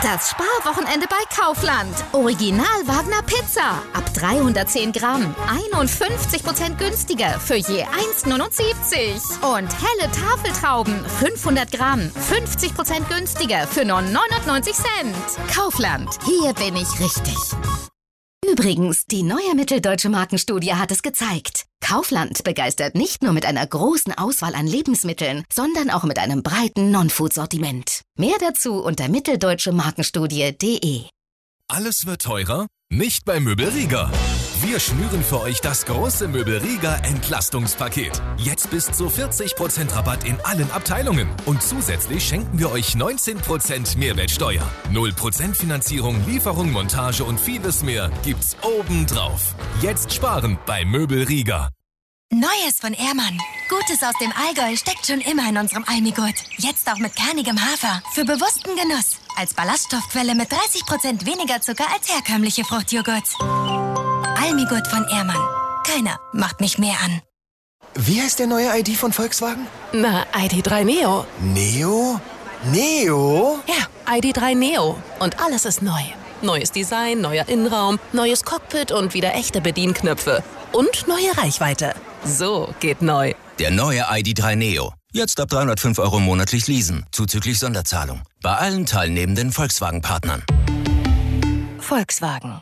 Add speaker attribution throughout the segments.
Speaker 1: Das Sparwochenende bei Kaufland. Original Wagner Pizza. Ab 310 Gramm. 51% günstiger für je 1,79. Und helle Tafeltrauben. 500 Gramm. 50% günstiger für nur 99 Cent. Kaufland. Hier bin ich richtig. Übrigens, die neue Mitteldeutsche Markenstudie hat es gezeigt. Kaufland begeistert nicht nur mit einer großen Auswahl an Lebensmitteln, sondern auch mit einem breiten Non-Food-Sortiment. Mehr dazu unter mitteldeutsche-markenstudie.de.
Speaker 2: Alles wird teurer? Nicht bei Möbel Rieger. Wir schnüren für euch das große Möbel Rieger Entlastungspaket. Jetzt bis zu 40% Rabatt in allen Abteilungen. Und zusätzlich schenken wir euch 19% Mehrwertsteuer. 0% Finanzierung, Lieferung, Montage und vieles mehr gibt's obendrauf. Jetzt sparen bei Möbel Rieger.
Speaker 3: Neues von Ehrmann. Gutes aus dem Allgäu steckt schon immer in unserem Almigurt. Jetzt auch mit kernigem Hafer. Für bewussten Genuss. Als Ballaststoffquelle mit 30% weniger Zucker als herkömmliche Fruchtjoghurt. Almigurt von Ehrmann. Keiner macht mich mehr an.
Speaker 4: Wie heißt der neue ID von Volkswagen?
Speaker 5: Na, ID.3 Neo.
Speaker 4: Neo? Neo?
Speaker 5: Ja, ID.3 Neo. Und alles ist neu. Neues Design, neuer Innenraum, neues Cockpit und wieder echte Bedienknöpfe. Und neue Reichweite. So geht neu.
Speaker 6: Der neue ID.3 Neo. Jetzt ab 305 € monatlich leasen, zuzüglich Sonderzahlung. Bei allen teilnehmenden Volkswagen-Partnern.
Speaker 5: Volkswagen.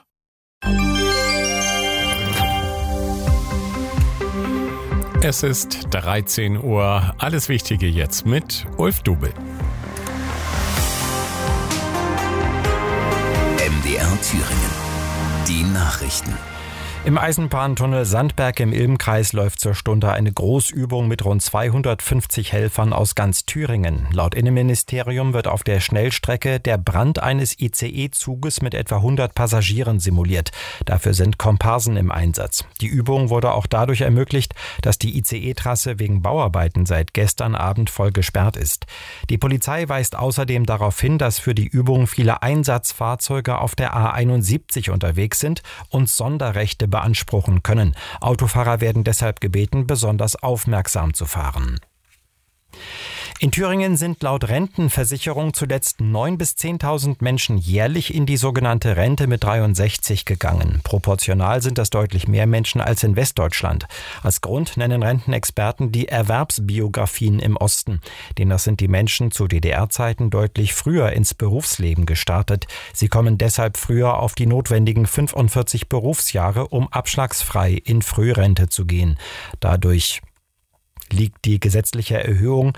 Speaker 7: Es ist 13 Uhr. Alles Wichtige jetzt mit Ulf Dubel.
Speaker 6: MDR Thüringen. Die Nachrichten.
Speaker 8: Im Eisenbahntunnel Sandberg im Ilm-Kreis läuft zur Stunde eine Großübung mit rund 250 Helfern aus ganz Thüringen. Laut Innenministerium wird auf der Schnellstrecke der Brand eines ICE-Zuges mit etwa 100 Passagieren simuliert. Dafür sind Komparsen im Einsatz. Die Übung wurde auch dadurch ermöglicht, dass die ICE-Trasse wegen Bauarbeiten seit gestern Abend voll gesperrt ist. Die Polizei weist außerdem darauf hin, dass für die Übung viele Einsatzfahrzeuge auf der A71 unterwegs sind und Sonderrechte beanspruchen können. Autofahrer werden deshalb gebeten, besonders aufmerksam zu fahren. In Thüringen sind laut Rentenversicherung zuletzt 9.000 bis 10.000 Menschen jährlich in die sogenannte Rente mit 63 gegangen. Proportional sind das deutlich mehr Menschen als in Westdeutschland. Als Grund nennen Rentenexperten die Erwerbsbiografien im Osten. Demnach sind die Menschen zu DDR-Zeiten deutlich früher ins Berufsleben gestartet. Sie kommen deshalb früher auf die notwendigen 45 Berufsjahre, um abschlagsfrei in Frührente zu gehen. Durch die gesetzliche Erhöhung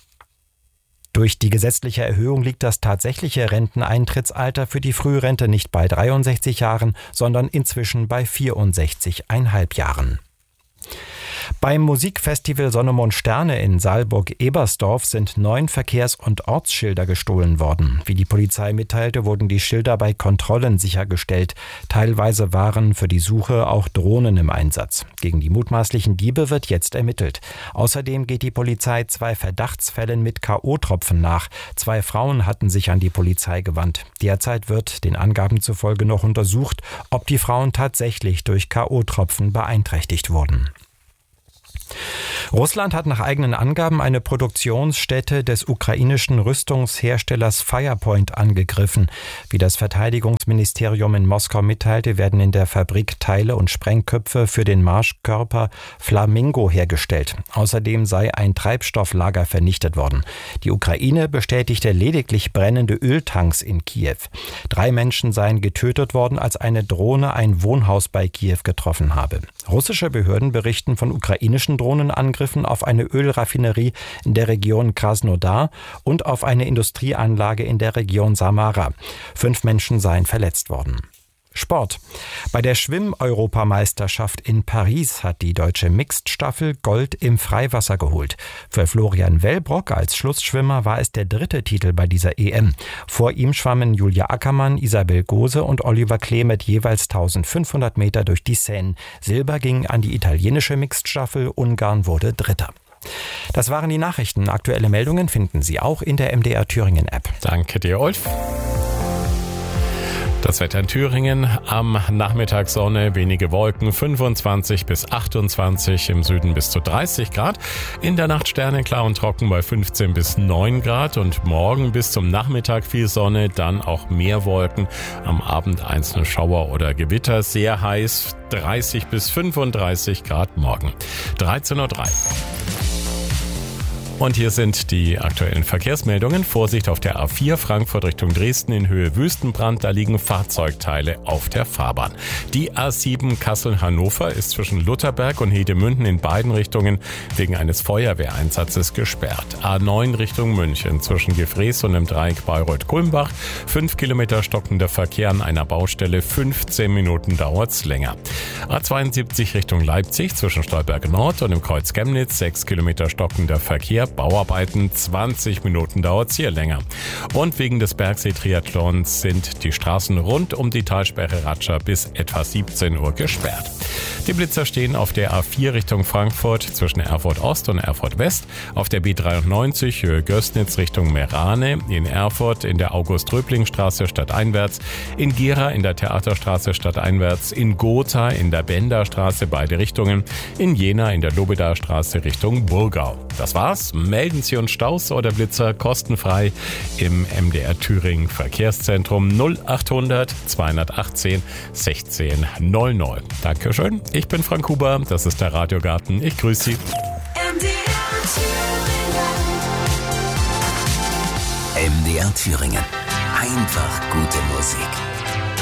Speaker 8: liegt das tatsächliche Renteneintrittsalter für die Frührente nicht bei 63 Jahren, sondern inzwischen bei 64,5 Jahren. Beim Musikfestival Sonne, Mond, Sterne in Saalburg-Ebersdorf sind 9 Verkehrs- und Ortsschilder gestohlen worden. Wie die Polizei mitteilte, wurden die Schilder bei Kontrollen sichergestellt. Teilweise waren für die Suche auch Drohnen im Einsatz. Gegen die mutmaßlichen Diebe wird jetzt ermittelt. Außerdem geht die Polizei 2 Verdachtsfällen mit K.O.-Tropfen nach. 2 Frauen hatten sich an die Polizei gewandt. Derzeit wird den Angaben zufolge noch untersucht, ob die Frauen tatsächlich durch K.O.-Tropfen beeinträchtigt wurden. Russland hat nach eigenen Angaben eine Produktionsstätte des ukrainischen Rüstungsherstellers Firepoint angegriffen. Wie das Verteidigungsministerium in Moskau mitteilte, werden in der Fabrik Teile und Sprengköpfe für den Marschkörper Flamingo hergestellt. Außerdem sei ein Treibstofflager vernichtet worden. Die Ukraine bestätigte lediglich brennende Öltanks in Kiew. 3 Menschen seien getötet worden, als eine Drohne ein Wohnhaus bei Kiew getroffen habe. Russische Behörden berichten von ukrainischen Drohnenangriffen auf eine Ölraffinerie in der Region Krasnodar und auf eine Industrieanlage in der Region Samara. 5 Menschen seien verletzt worden. Sport. Bei der Schwimm-Europameisterschaft in Paris hat die deutsche Mixed-Staffel Gold im Freiwasser geholt. Für Florian Wellbrock als Schlussschwimmer war es der 3. Titel bei dieser EM. Vor ihm schwammen Julia Ackermann, Isabel Gose und Oliver Klee mit jeweils 1500 Meter durch die Seine. Silber ging an die italienische Mixed-Staffel, Ungarn wurde 3. Das waren die Nachrichten. Aktuelle Meldungen finden Sie auch in der MDR Thüringen App.
Speaker 7: Danke dir, Ulf. Das Wetter in Thüringen, am Nachmittag Sonne, wenige Wolken, 25 bis 28, im Süden bis zu 30 Grad. In der Nacht sternenklar und trocken bei 15 bis 9 Grad und morgen bis zum Nachmittag viel Sonne, dann auch mehr Wolken. Am Abend einzelne Schauer oder Gewitter, sehr heiß, 30 bis 35 Grad morgen. 13:03 Uhr. Und hier sind die aktuellen Verkehrsmeldungen. Vorsicht auf der A4 Frankfurt Richtung Dresden in Höhe Wüstenbrand. Da liegen Fahrzeugteile auf der Fahrbahn. Die A7 Kassel-Hannover ist zwischen Lutherberg und Hedemünden in beiden Richtungen wegen eines Feuerwehreinsatzes gesperrt. A9 Richtung München zwischen Gefrees und dem Dreieck Bayreuth-Kulmbach. 5 Kilometer stockender Verkehr an einer Baustelle. 15 Minuten dauert's länger. A72 Richtung Leipzig zwischen Stolberg Nord und dem Kreuz Chemnitz. 6 Kilometer stockender Verkehr. Bauarbeiten, 20 Minuten dauert's hier länger. Und wegen des Bergsee-Triathlons sind die Straßen rund um die Talsperre Ratscha bis etwa 17 Uhr gesperrt. Die Blitzer stehen auf der A4 Richtung Frankfurt zwischen Erfurt Ost und Erfurt West, auf der B93 Höhe Gößnitz Richtung Merane, in Erfurt in der August-Röbling-Straße stadteinwärts, in Gera in der Theaterstraße stadteinwärts, in Gotha in der Benderstraße beide Richtungen, in Jena in der Lobedarstraße Richtung Burgau. Das war's. Melden Sie uns Staus oder Blitzer kostenfrei im MDR Thüringen Verkehrszentrum 0800 218 1600. Dankeschön. Ich bin Frank Huber. Das ist der Radiogarten. Ich grüße Sie.
Speaker 6: MDR Thüringen. Einfach gute Musik.